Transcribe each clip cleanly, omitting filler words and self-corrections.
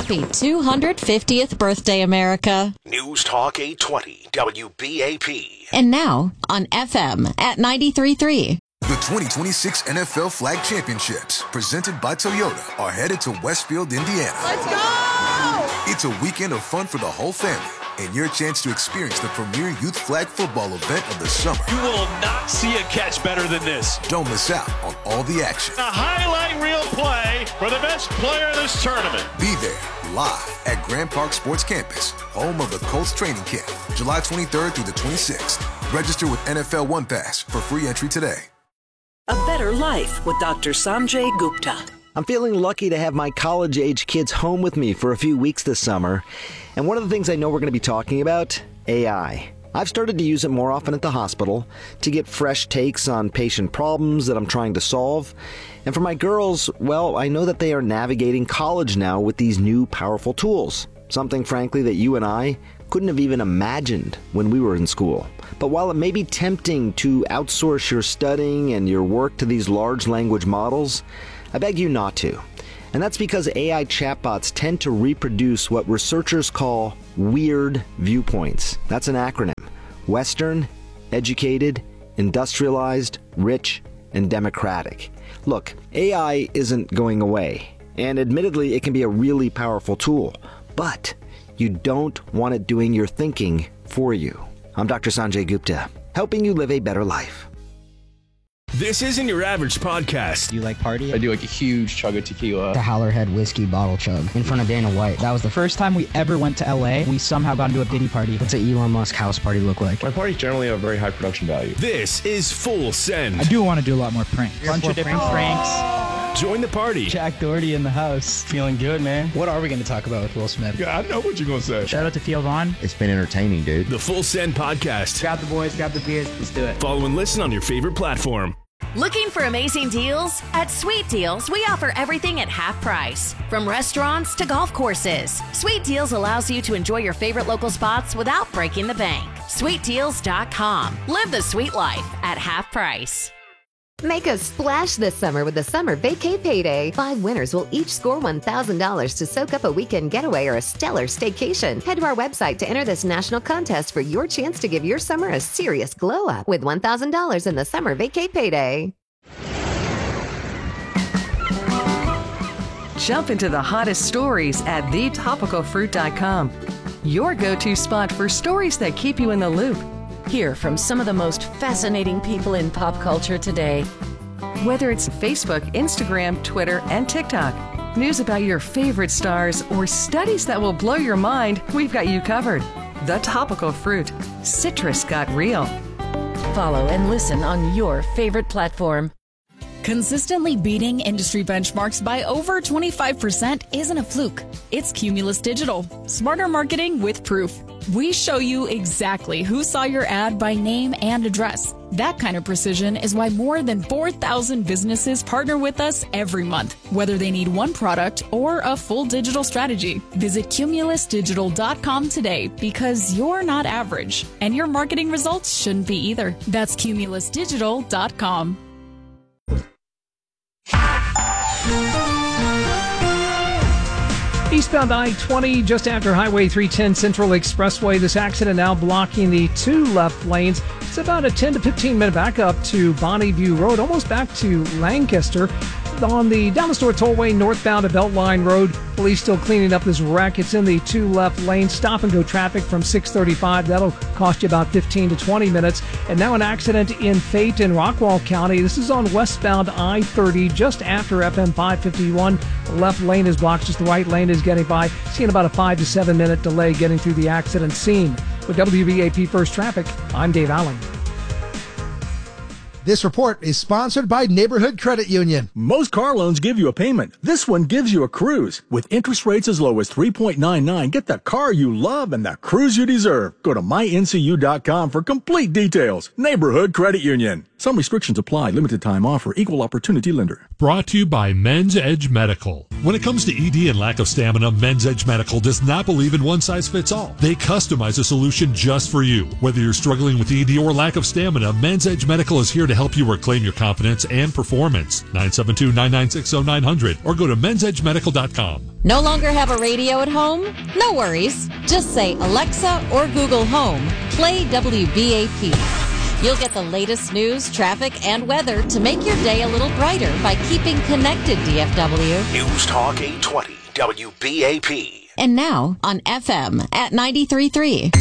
Happy 250th birthday, America. News Talk 820 WBAP. And now on FM at 93.3. The 2026 NFL Flag Championships, presented by Toyota, are headed to Westfield, Indiana. Let's go! It's a weekend of fun for the whole family and your chance to experience the premier youth flag football event of the summer. You will not see a catch better than this. Don't miss out on all the action. A highlight reel play for the best player of this tournament. Be there live at Grand Park Sports Campus, home of the Colts training camp, July 23rd through the 26th. Register with NFL One Pass for free entry today. A better life with Dr. Sanjay Gupta. I'm feeling lucky to have my college-age kids home with me for a few weeks this summer. And one of the things I know we're going to be talking about, AI. I've started to use it more often at the hospital to get fresh takes on patient problems that I'm trying to solve. And for my girls, well, I know that they are navigating college now with these new powerful tools. Something, frankly, that you and I couldn't have even imagined when we were in school. But while it may be tempting to outsource your studying and your work to these large language models, I beg you not to. And that's because AI chatbots tend to reproduce what researchers call weird viewpoints. That's an acronym. Western, educated, industrialized, rich, and democratic. Look, AI isn't going away. And admittedly, it can be a really powerful tool. But you don't want it doing your thinking for you. I'm Dr. Sanjay Gupta, helping you live a better life. This isn't your average podcast. Do you like party? I do like a huge chug of tequila. The Howlerhead whiskey bottle chug in front of Dana White. That was the first time we ever went to LA. We somehow got into a Diddy party. What's an Elon Musk house party look like? My parties generally have very high production value. This is Full Send. I do want to do a lot more pranks. Bunch of different pranks. Join the party. Jack Doherty in the house. Feeling good, man. What are we going to talk about with Will Smith? Yeah, I know what you're going to say. Shout out to Theo Vaughn. It's been entertaining, dude. The Full Send podcast. Grab the boys, grab the beers. Let's do it. Follow and listen on your favorite platform. Looking for amazing deals? At Sweet Deals, we offer everything at half price. From restaurants to golf courses, Sweet Deals allows you to enjoy your favorite local spots without breaking the bank. SweetDeals.com. Live the sweet life at half price. Make a splash this summer with the Summer Vacay Payday. 5 winners will each score $1,000 to soak up a weekend getaway or a stellar staycation. Head to our website to enter this national contest for your chance to give your summer a serious glow up with $1,000 in the Summer Vacay Payday. Jump into the hottest stories at thetopicalfruit.com. Your go-to spot for stories that keep you in the loop. Hear from some of the most fascinating people in pop culture today. Whether it's Facebook, Instagram, Twitter, and TikTok, news about your favorite stars, or studies that will blow your mind, we've got you covered. The Topical Fruit. Citrus got real. Follow and listen on your favorite platform. Consistently beating industry benchmarks by over 25% isn't a fluke. It's Cumulus Digital. Smarter marketing with proof. We show you exactly who saw your ad by name and address. That kind of precision is why more than 4,000 businesses partner with us every month, whether they need one product or a full digital strategy. Visit cumulusdigital.com today because you're not average, and your marketing results shouldn't be either. That's cumulusdigital.com. Eastbound I-20 just after Highway 310 Central Expressway. This accident now blocking the 2 left lanes. It's about a 10 to 15 minute backup to Bonneview Road, almost back to Lancaster. On the Dallas North Tollway northbound at Beltline Road, police still cleaning up this wreck. It's in the 2 left lanes. Stop and go traffic from 635. That'll cost you about 15 to 20 minutes. And now an accident in Fate in Rockwall County. This is on westbound I-30 just after FM 551. The left lane is blocked, just the right lane is getting by. Seeing about a 5 to 7 minute delay getting through the accident scene. With WBAP First Traffic, I'm Dave Allen. This report is sponsored by Neighborhood Credit Union. Most car loans give you a payment. This one gives you a cruise. With interest rates as low as 3.99, get the car you love and the cruise you deserve. Go to myncu.com for complete details. Neighborhood Credit Union. Some restrictions apply. Limited time offer. Equal opportunity lender. Brought to you by Men's Edge Medical. When it comes to ED and lack of stamina, Men's Edge Medical does not believe in one size fits all. They customize a solution just for you. Whether you're struggling with ED or lack of stamina, Men's Edge Medical is here to help you reclaim your confidence and performance. 972-996-0900 or go to mensedgemedical.com. No longer have a radio at home? No worries. Just say, Alexa or Google Home, play WBAP. You'll get the latest news, traffic, and weather to make your day a little brighter by keeping connected, DFW. News Talk 820 WBAP. And now on FM at 93.3.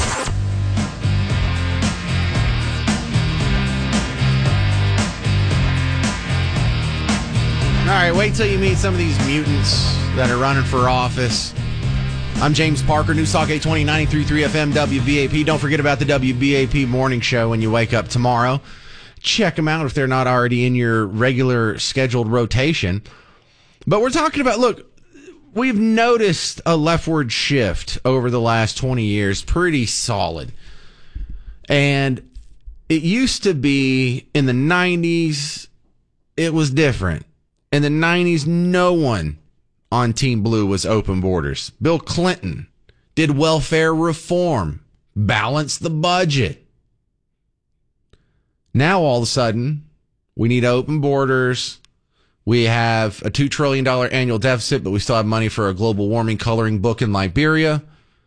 All right, wait till you meet some of these mutants that are running for office. I'm James Parker, News Talk 820, 93.3 FM, WBAP. Don't forget about the WBAP morning show when you wake up tomorrow. Check them out if they're not already in your regular scheduled rotation. But we're talking about, look, we've noticed a leftward shift over the last 20 years, pretty solid. And it used to be in the 90s, it was different. In the 90s, no one on Team Blue was open borders. Bill Clinton did welfare reform, balanced the budget. Now, all of a sudden, we need open borders. We have a $2 trillion annual deficit, but we still have money for a global warming coloring book in Liberia.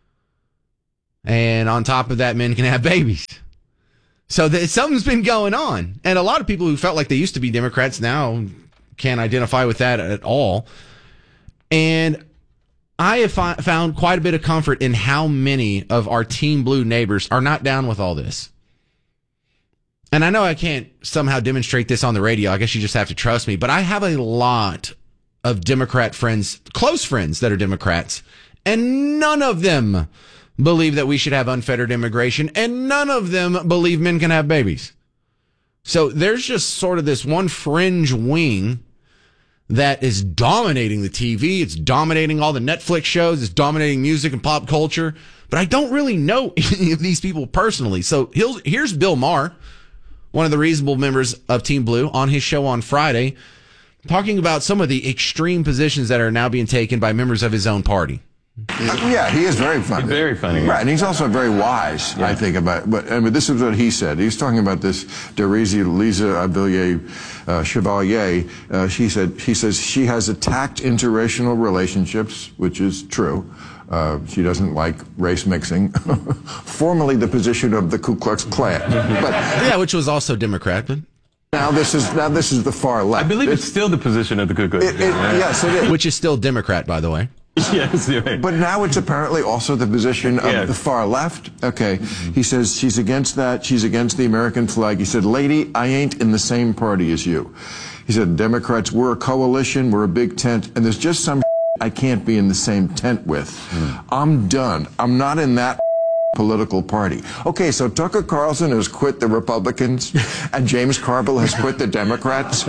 And on top of that, men can have babies. So something's been going on. And a lot of people who felt like they used to be Democrats now can't identify with that at all. And I have found quite a bit of comfort in how many of our Team Blue neighbors are not down with all this. And I know I can't somehow demonstrate this on the radio. I guess you just have to trust me. But I have a lot of Democrat friends, close friends that are Democrats, and none of them believe that we should have unfettered immigration, and none of them believe men can have babies. So there's just sort of this one fringe wing that is dominating the TV. It's dominating all the Netflix shows. It's dominating music and pop culture. But I don't really know any of these people personally. So here's Bill Maher, one of the reasonable members of Team Blue, on his show on Friday, talking about some of the extreme positions that are now being taken by members of his own party. Yeah, he is very funny. He's very funny. Right, and he's also very wise, I think, about. But this is what he said. He was talking about this Lisa Avilliers Chevalier. He says she has attacked interracial relationships, which is true. She doesn't like race mixing. Formerly the position of the Ku Klux Klan, but which was also Democrat, but. Now this is the far left. I believe it's still the position of the Ku Klux Klan. Yes, it is. Which is still Democrat, by the way. Yes, you're right. But now it's apparently also the position of the far left. Okay. He says she's against that. She's against the American flag. He said, lady, I ain't in the same party as you. He said, Democrats, we're a coalition. We're a big tent. And there's just some I can't be in the same tent with. I'm done. I'm not in that political party. Okay, so Tucker Carlson has quit the Republicans and James Carville has quit the Democrats.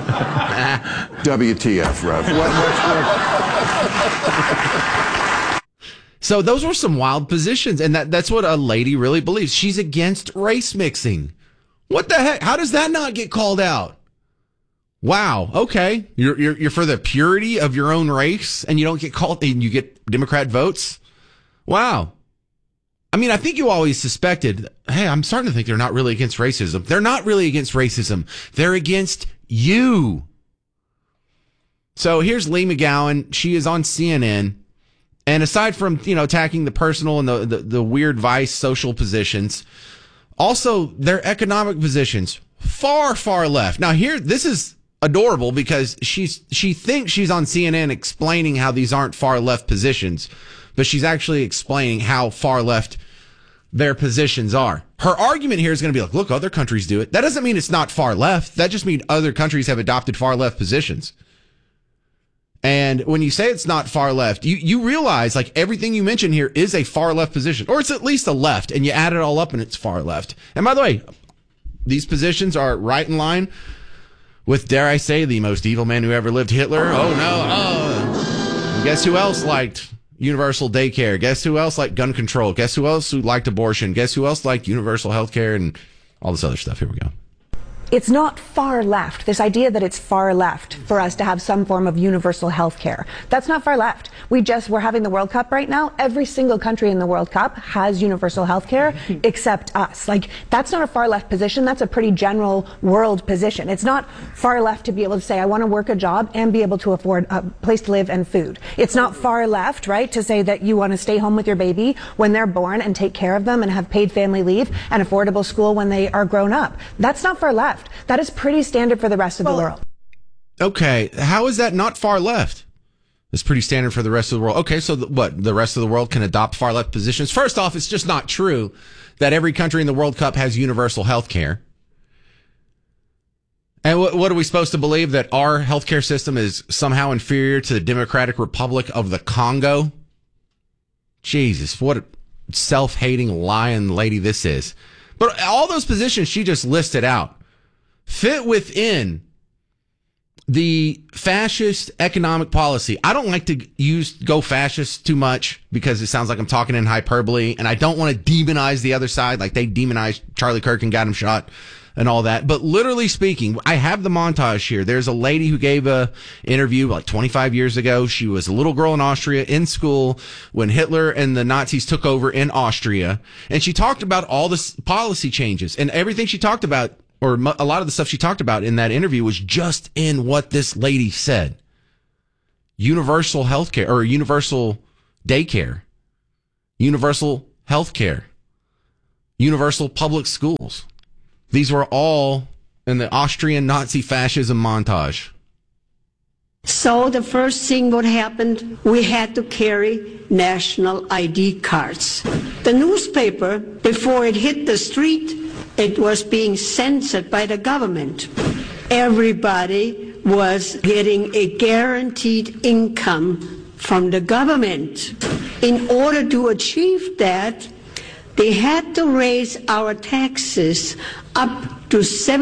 WTF, Rev. So those were some wild positions, and that's what a lady really believes. She's against race mixing. What the heck? How does that not get called out? Wow. Okay, you're for the purity of your own race, and you don't get called, and you get Democrat votes. Wow. I mean, I think you always suspected, hey, I'm starting to think they're not really against racism. They're not really against racism. They're against you. So here's Lee McGowan. She is on CNN. And aside from, attacking the personal and the weird vice social positions, also their economic positions, far, far left. Now this is adorable because she thinks she's on CNN explaining how these aren't far left positions, but she's actually explaining how far left their positions are. Her argument here is going to be like, look, other countries do it. That doesn't mean it's not far left. That just means other countries have adopted far left positions. And when you say it's not far left, you realize like everything you mentioned here is a far left position, or it's at least a left, and you add it all up and it's far left. And by the way, these positions are right in line with, dare I say, the most evil man who ever lived, Hitler. Oh no. Oh. Guess who else liked universal daycare? Guess who else liked gun control? Guess who else liked abortion? Guess who else liked universal health care and all this other stuff? Here we go. it's not far left. This idea that it's far left for us to have some form of universal health care. That's not far left. We're having the World Cup right now. Every single country in the World Cup has universal health care except us. Like, that's not a far left position. That's a pretty general world position. It's not far left to be able to say, I want to work a job and be able to afford a place to live and food. It's not far left, right, to say that you want to stay home with your baby when they're born and take care of them and have paid family leave and affordable school when they are grown up. That's not far left. That is pretty standard for the rest of the world. Okay, how is that not far left? It's pretty standard for the rest of the world. Okay, so the rest of the world can adopt far left positions? First off, it's just not true that every country in the World Cup has universal health care. And what are we supposed to believe? That our healthcare system is somehow inferior to the Democratic Republic of the Congo? Jesus, what a self-hating lying lady this is. But all those positions she just listed out fit within the fascist economic policy. I don't like to go fascist too much because it sounds like I'm talking in hyperbole, and I don't want to demonize the other side like they demonized Charlie Kirk and got him shot and all that. But literally speaking, I have the montage here. There's a lady who gave a interview like 25 years ago. She was a little girl in Austria in school when Hitler and the Nazis took over in Austria. And she talked about all the policy changes, and everything she talked about, or a lot of the stuff she talked about in that interview, was just in what this lady said. Universal healthcare, or universal daycare, universal healthcare, universal public schools. These were all in the Austrian Nazi fascism montage. So the first thing what happened, we had to carry national ID cards. The newspaper, before it hit the street, it was being censored by the government. Everybody was getting a guaranteed income from the government. In order to achieve that, they had to raise our taxes up to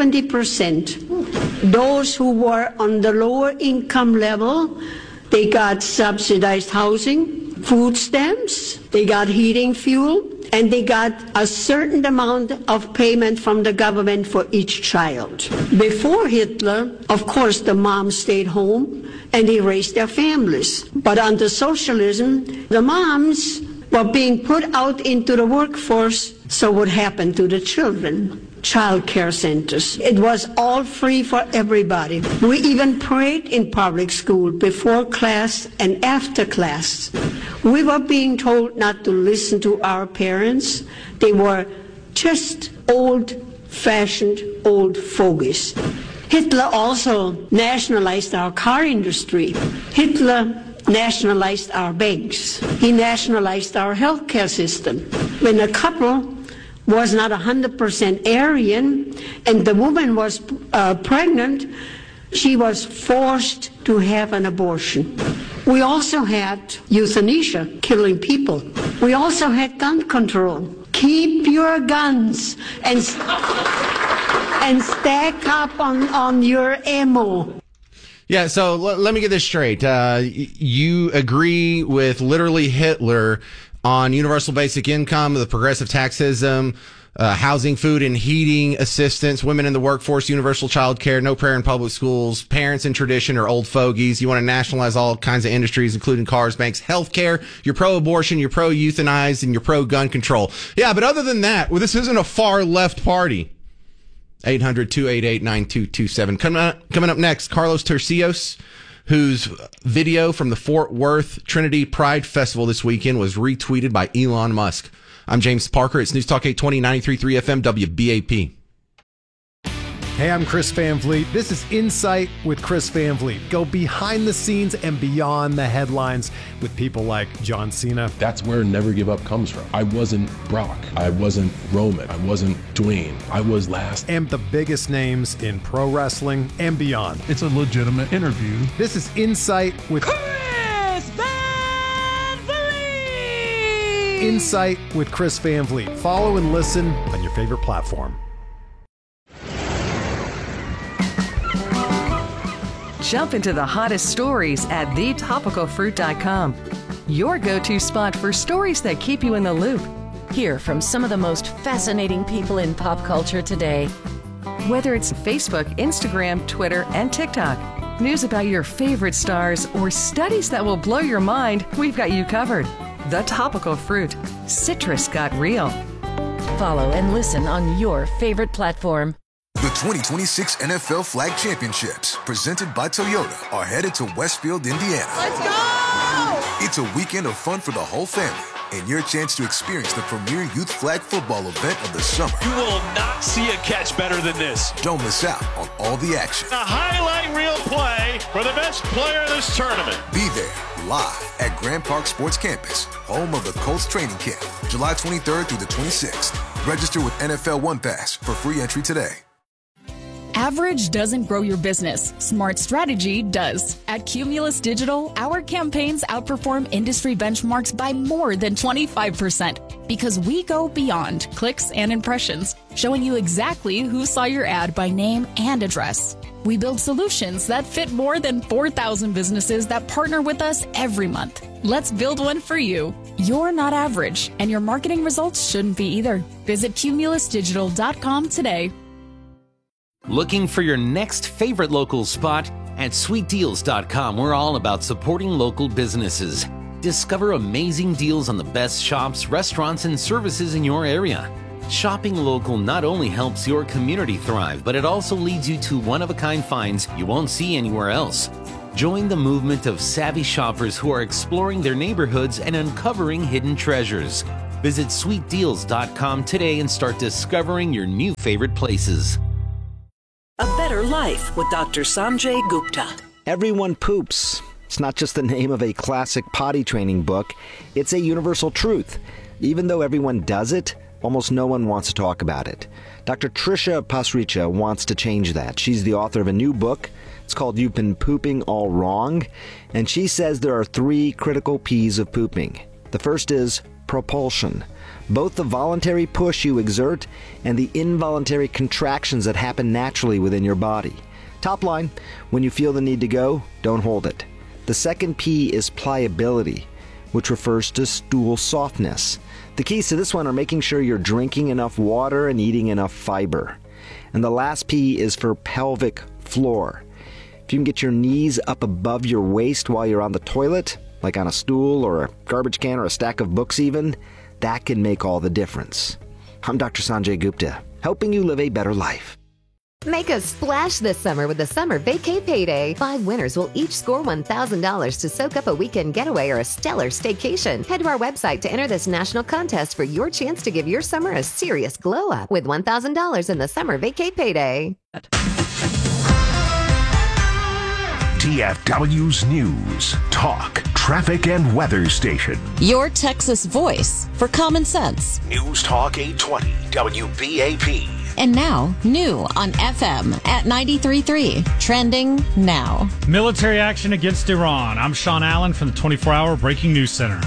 70%. Those who were on the lower income level, they got subsidized housing, food stamps, they got heating fuel, and they got a certain amount of payment from the government for each child. Before Hitler, of course, the moms stayed home and they raised their families. But under socialism, the moms were being put out into the workforce, so what happened to the children? Child care centers. It was all free for everybody. We even prayed in public school before class and after class. We were being told not to listen to our parents. They were just old-fashioned old fogies. Hitler also nationalized our car industry. Hitler nationalized our banks. He nationalized our healthcare system. When a couple was not 100% Aryan and the woman was pregnant, she was forced to have an abortion. We also had euthanasia, killing people. We also had gun control. Keep your guns and stack up on your ammo. Yeah, so let me get this straight. You agree with literally Hitler on universal basic income, the progressive taxism, housing, food, and heating assistance, women in the workforce, universal child care, no prayer in public schools, parents in tradition or old fogies. You want to nationalize all kinds of industries, including cars, banks, healthcare. You're pro-abortion, you're pro-euthanize, and you're pro-gun control. Yeah, but other than that, well, this isn't a far-left party. 800-288-9227. Coming up next, Carlos Tercios, whose video from the Fort Worth Trinity Pride Festival this weekend was retweeted by Elon Musk. I'm James Parker. It's News Talk 820, 93.3 FM, WBAP. Hey, I'm Chris Van Vliet. This is Insight with Chris Van Vliet. Go behind the scenes and beyond the headlines with people like John Cena. That's where Never Give Up comes from. I wasn't Brock. I wasn't Roman. I wasn't Dwayne. I was last. And the biggest names in pro wrestling and beyond. It's a legitimate interview. This is Insight with Chris Van Vliet. Insight with Chris Van Vliet. Follow and listen on your favorite platform. Jump into the hottest stories at thetopicalfruit.com. Your go-to spot for stories that keep you in the loop. Hear from some of the most fascinating people in pop culture today. Whether it's Facebook, Instagram, Twitter, and TikTok, news about your favorite stars, or studies that will blow your mind, we've got you covered. The Topical Fruit. Citrus got real. Follow and listen on your favorite platform. The 2026 NFL Flag Championships, presented by Toyota, are headed to Westfield, Indiana. Let's go! It's a weekend of fun for the whole family and your chance to experience the premier youth flag football event of the summer. You will not see a catch better than this. Don't miss out on all the action. A highlight reel play for the best player in this tournament. Be there live at Grand Park Sports Campus, home of the Colts training camp, July 23rd through the 26th. Register with NFL One Pass for free entry today. Average doesn't grow your business. Smart strategy does. At Cumulus Digital, our campaigns outperform industry benchmarks by more than 25% because we go beyond clicks and impressions, showing you exactly who saw your ad by name and address. We build solutions that fit more than 4,000 businesses that partner with us every month. Let's build one for you. You're not average, and your marketing results shouldn't be either. Visit cumulusdigital.com today. Looking for your next favorite local spot? At sweetdeals.com, we're all about supporting local businesses. Discover amazing deals on the best shops, restaurants, and services in your area. Shopping local not only helps your community thrive, but it also leads you to one-of-a-kind finds you won't see anywhere else. Join the movement of savvy shoppers who are exploring their neighborhoods and uncovering hidden treasures. Visit sweetdeals.com today and start discovering your new favorite places. A Better Life with Dr. Sanjay Gupta. Everyone poops. It's not just the name of a classic potty training book. It's a universal truth. Even though everyone does it, almost no one wants to talk about it. Dr. Trisha Pasricha wants to change that. She's the author of a new book. It's called You've Been Pooping All Wrong. And she says there are 3 critical P's of pooping. The first is propulsion. Both the voluntary push you exert and the involuntary contractions that happen naturally within your body. Top line, when you feel the need to go, don't hold it. The second P is pliability, which refers to stool softness. The keys to this one are making sure you're drinking enough water and eating enough fiber. And the last P is for pelvic floor. If you can get your knees up above your waist while you're on the toilet, like on a stool or a garbage can or a stack of books even, that can make all the difference. I'm Dr. Sanjay Gupta, helping you live a better life. Make a splash this summer with the Summer Vacay Payday. 5 winners will each score $1,000 to soak up a weekend getaway or a stellar staycation. Head to our website to enter this national contest for your chance to give your summer a serious glow up with $1,000 in the Summer Vacay Payday. TFW's News, Talk, Traffic, and Weather Station. Your Texas voice for common sense. News Talk 820 WBAP. And now, new on FM at 93.3. Trending now. Military action against Iran. I'm Sean Allen from the 24-hour Breaking News Center.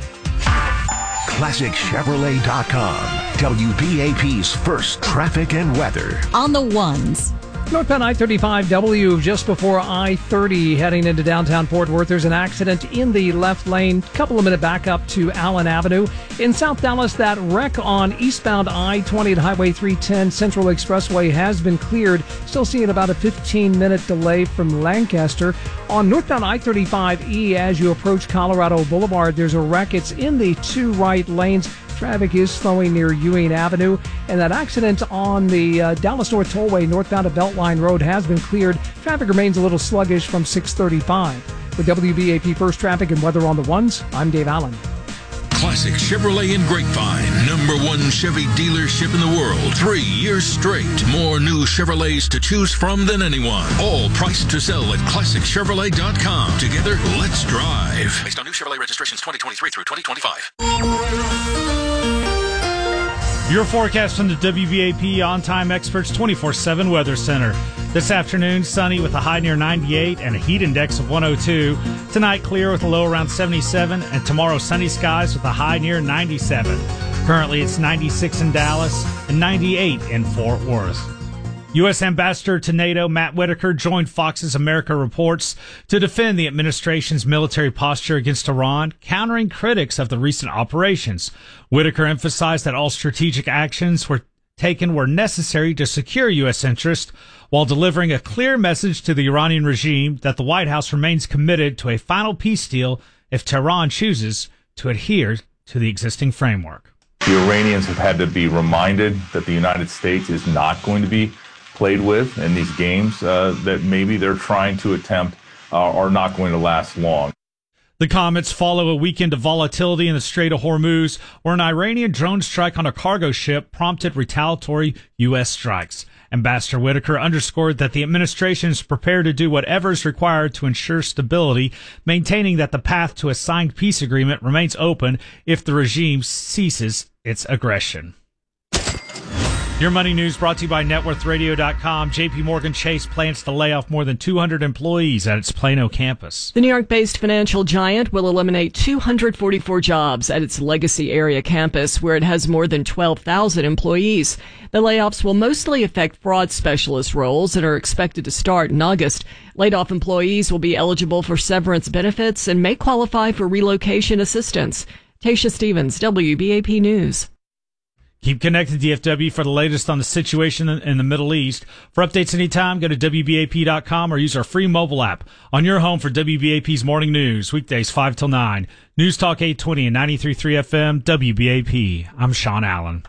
ClassicChevrolet.com. WBAP's first traffic and weather. On the ones. Northbound I-35W just before I-30 heading into downtown Fort Worth. There's an accident in the left lane. Couple of minute back up to Allen Avenue. In South Dallas, that wreck on eastbound I-20 at Highway 310 Central Expressway has been cleared. Still seeing about a 15-minute delay from Lancaster. On northbound I-35E as you approach Colorado Boulevard, there's a wreck. It's in the 2 right lanes. Traffic is slowing near Ewing Avenue. And that accident on the Dallas North Tollway northbound of Beltline Road has been cleared. Traffic remains a little sluggish from 635. With WBAP First Traffic and Weather on the Ones, I'm Dave Allen. Classic Chevrolet in Grapevine. #1 Chevy dealership in the world. 3 years straight. More new Chevrolets to choose from than anyone. All priced to sell at ClassicChevrolet.com. Together, let's drive. Based on new Chevrolet registrations 2023 through 2025. Your forecast from the WBAP On-Time Experts 24/7 Weather Center. This afternoon, sunny with a high near 98 and a heat index of 102. Tonight, clear with a low around 77. And tomorrow, sunny skies with a high near 97. Currently, it's 96 in Dallas and 98 in Fort Worth. U.S. Ambassador to NATO Matt Whitaker joined Fox's America Reports to defend the administration's military posture against Iran, countering critics of the recent operations. Whitaker emphasized that all strategic actions were taken were necessary to secure U.S. interests while delivering a clear message to the Iranian regime that the White House remains committed to a final peace deal if Tehran chooses to adhere to the existing framework. The Iranians have had to be reminded that the United States is not going to be played with in these games that maybe they're trying to attempt are not going to last long. The comments follow a weekend of volatility in the Strait of Hormuz, where an Iranian drone strike on a cargo ship prompted retaliatory U.S. strikes. Ambassador Whitaker underscored that the administration is prepared to do whatever is required to ensure stability, maintaining that the path to a signed peace agreement remains open if the regime ceases its aggression. Your Money News brought to you by NetWorthRadio.com. JP Morgan Chase plans to lay off more than 200 employees at its Plano campus. The New York-based financial giant will eliminate 244 jobs at its Legacy area campus, where it has more than 12,000 employees. The layoffs will mostly affect fraud specialist roles and are expected to start in August. Laid-off employees will be eligible for severance benefits and may qualify for relocation assistance. Tasha Stevens, WBAP News. Keep connected, DFW, for the latest on the situation in the Middle East. For updates anytime, go to WBAP.com or use our free mobile app on your home for WBAP's morning news, weekdays 5 till 9. News Talk 820 and 93.3 FM, WBAP. I'm Sean Allen.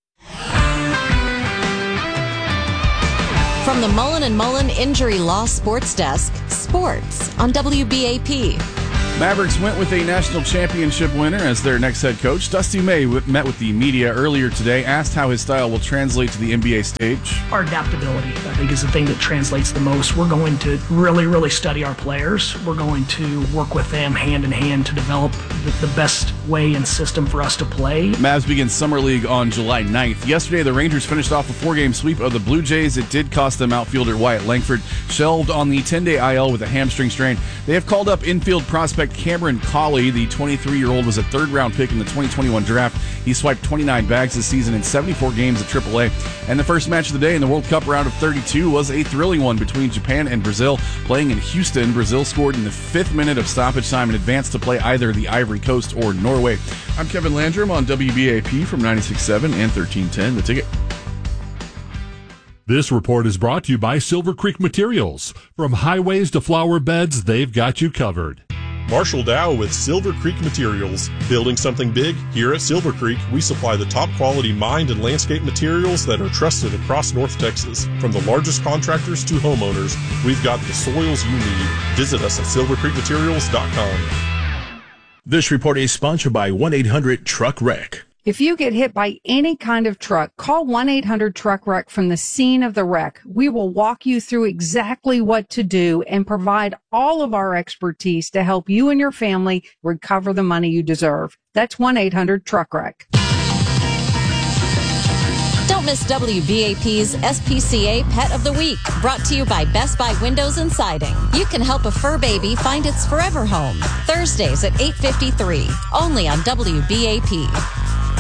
From the Mullen & Mullen Injury Law Sports Desk, sports on WBAP. Mavericks went with a national championship winner as their next head coach. Dusty May met with the media earlier today, asked how his style will translate to the NBA stage. Our adaptability, I think, is the thing that translates the most. We're going to really, really study our players. We're going to work with them hand in hand to develop the best way and system for us to play. Mavs begin Summer League on July 9th. Yesterday, the Rangers finished off a 4-game sweep of the Blue Jays. It did cost them outfielder Wyatt Langford, shelved on the 10-day IL with a hamstring strain. They have called up infield prospect Cameron Cawley. The 23-year-old was a third-round pick in the 2021 draft. He swiped 29 bags this season in 74 games at AAA. And the first match of the day in the World Cup round of 32 was a thrilling one between Japan and Brazil. Playing in Houston, Brazil scored in the 5th minute of stoppage time and advanced to play either the Ivory Coast or Norway. I'm Kevin Landrum on WBAP from 96.7 and 1310. The Ticket. This report is brought to you by Silver Creek Materials. From highways to flower beds, they've got you covered. Marshall Dow with Silver Creek Materials. Building something big? Here at Silver Creek, we supply the top quality mined and landscape materials that are trusted across North Texas. From the largest contractors to homeowners, we've got the soils you need. Visit us at silvercreekmaterials.com. This report is sponsored by 1-800-TRUCK-WRECK. If you get hit by any kind of truck, call 1-800-TRUCK-WRECK from the scene of the wreck. We will walk you through exactly what to do and provide all of our expertise to help you and your family recover the money you deserve. That's 1-800-TRUCK-WRECK. Don't miss WBAP's SPCA Pet of the Week, brought to you by Best Buy Windows and Siding. You can help a fur baby find its forever home. Thursdays at 8:53, only on WBAP.